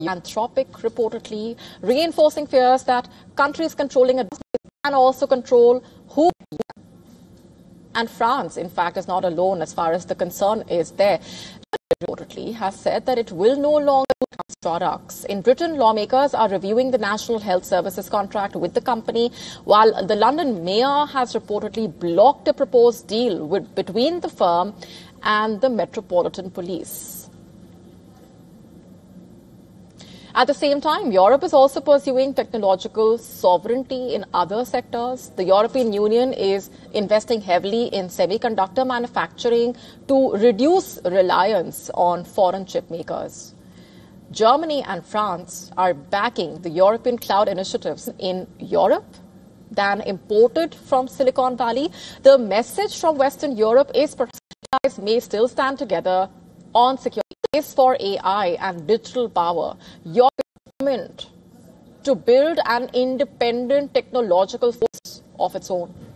Anthropic, reportedly, reinforcing fears that countries controlling a can also control who. And France, in fact, is not alone as far as the concern is there. Reportedly has said that it will no longer do products. In Britain, lawmakers are reviewing the National Health Services contract with the company, while the London mayor has reportedly blocked a proposed deal between the firm and the Metropolitan Police. At the same time, Europe is also pursuing technological sovereignty in other sectors. The European Union is investing heavily in semiconductor manufacturing to reduce reliance on foreign chip makers. Germany and France are backing the European cloud initiatives in Europe than imported from Silicon Valley. The message from Western Europe is that may still stand together on security for AI and digital power. Your government to build an independent technological force of its own.